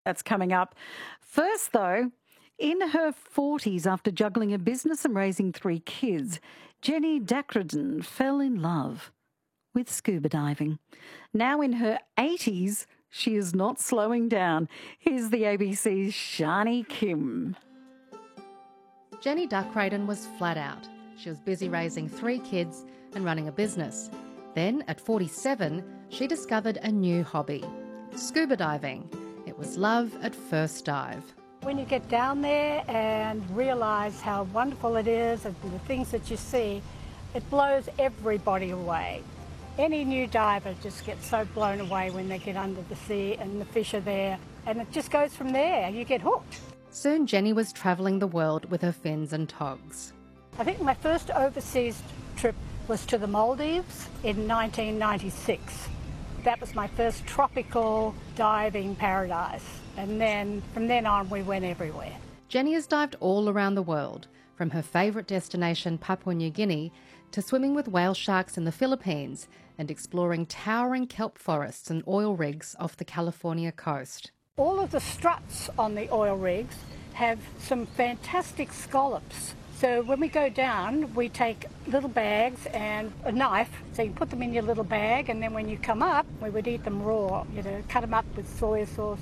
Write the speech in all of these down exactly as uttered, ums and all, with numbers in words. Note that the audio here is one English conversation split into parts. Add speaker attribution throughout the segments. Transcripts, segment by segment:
Speaker 1: That's coming up. First, though, in her forties, after juggling a business and raising three kids, Jenny Dacrodin fell in love with scuba diving. Now in her eighties, she is not slowing down. Here's the A B C's Shani Kim.
Speaker 2: Jenny Dacrodin was flat out. She was busy raising three kids and running a business. Then, at forty-seven, she discovered a new hobby, scuba diving. It was love at first dive.
Speaker 3: When you get down there and realise how wonderful it is and the things that you see, it blows everybody away. Any new diver just gets so blown away when they get under the sea and the fish are there, and it just goes from there. You get hooked.
Speaker 2: Soon Jenny was travelling the world with her fins and togs.
Speaker 3: I think my first overseas trip was to the Maldives in nineteen ninety-six. That was my first tropical diving paradise. And then from then on, we went everywhere.
Speaker 2: Jenny has dived all around the world, from her favourite destination, Papua New Guinea, to swimming with whale sharks in the Philippines and exploring towering kelp forests and oil rigs off the California coast.
Speaker 3: All of the struts on the oil rigs have some fantastic scallops. So when we go down, we take little bags and a knife, so you put them in your little bag, and then when you come up, we would eat them raw, you know, cut them up with soy sauce.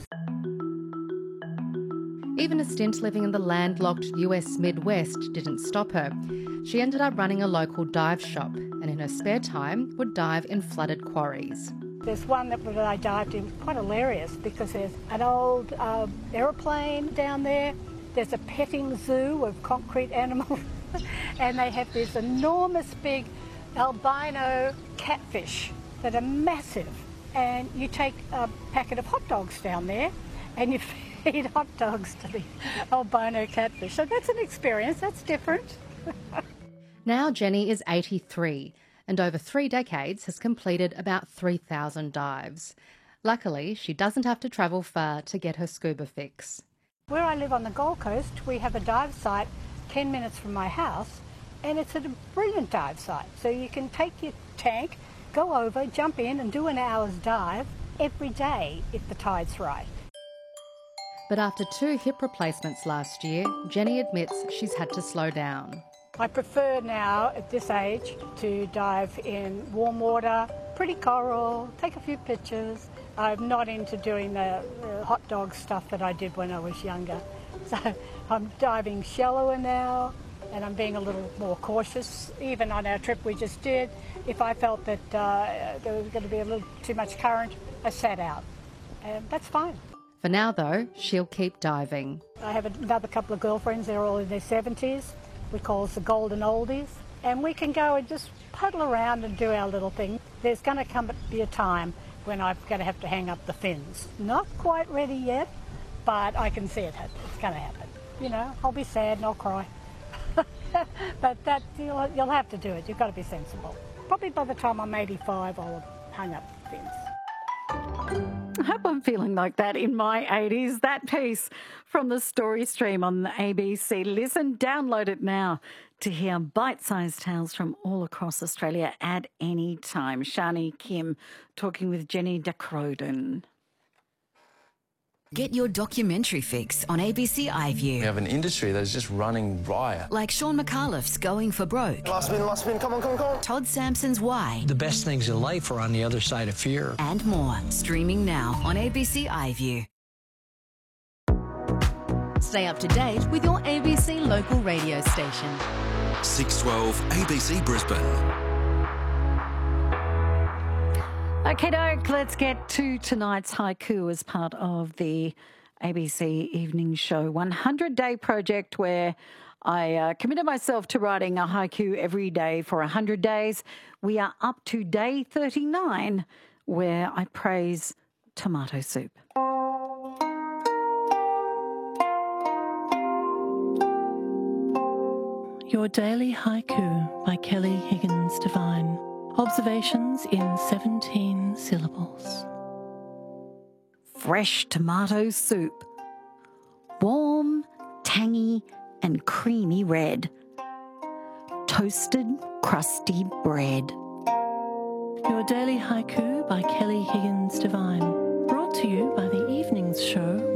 Speaker 2: Even a stint living in the landlocked U S Midwest didn't stop her. She ended up running a local dive shop and in her spare time would dive in flooded quarries.
Speaker 3: There's one that I dived in, quite hilarious, because there's an old uh, aeroplane down there. There's a petting zoo of concrete animals and they have these enormous big albino catfish that are massive. And you take a packet of hot dogs down there and you feed hot dogs to the albino catfish. So that's an experience, that's different.
Speaker 2: Now Jenny is eighty-three and over three decades has completed about three thousand dives. Luckily, she doesn't have to travel far to get her scuba fix.
Speaker 3: Where I live on the Gold Coast, we have a dive site ten minutes from my house, and it's a brilliant dive site. So you can take your tank, go over, jump in and do an hour's dive every day if the tide's right.
Speaker 2: But after two hip replacements last year, Jenny admits she's had to slow down.
Speaker 3: I prefer now, at this age, to dive in warm water, pretty coral, take a few pictures. I'm not into doing the, the hot dog stuff that I did when I was younger. So I'm diving shallower now and I'm being a little more cautious. Even on our trip we just did, if I felt that uh, there was going to be a little too much current, I sat out. And that's fine.
Speaker 2: For now, though, she'll keep diving.
Speaker 3: I have another couple of girlfriends, they're all in their seventies. We call us the golden oldies. And we can go and just puddle around and do our little thing. There's going to come be a time when I'm going to have to hang up the fins. Not quite ready yet, but I can see it. It's going to happen. You know, I'll be sad and I'll cry. But that you'll, you'll have to do it. You've got to be sensible. Probably by the time I'm eighty-five, I'll have hung up the fins.
Speaker 1: I hope I'm feeling like that in my eighties. That piece from the Story Stream on the A B C. Listen, download it now to hear bite-sized tales from all across Australia at any time. Shani Kim talking with Jenny Dacrodin.
Speaker 4: Get your documentary fix on A B C iView.
Speaker 5: We have an industry that is just running riot.
Speaker 4: Like Sean McAuliffe's Going for Broke.
Speaker 6: Last spin, last spin, come on, come on, come on.
Speaker 4: Todd Sampson's Why.
Speaker 7: The best things in life are on the other side of fear.
Speaker 4: And more. Streaming now on A B C iView.
Speaker 8: Stay up to date with your A B C local radio station.
Speaker 9: six twelve A B C Brisbane.
Speaker 1: Okay, doke, let's get to tonight's haiku as part of the A B C Evening Show one hundred day project where I uh, committed myself to writing a haiku every day for one hundred days. We are up to day thirty-nine where I praise tomato soup.
Speaker 10: Your Daily Haiku by Kelly Higgins Devine. Observations in seventeen syllables.
Speaker 1: Fresh tomato soup. Warm, tangy and creamy red. Toasted, crusty bread.
Speaker 10: Your Daily Haiku by Kelly Higgins Devine. Brought to you by the Evenings Show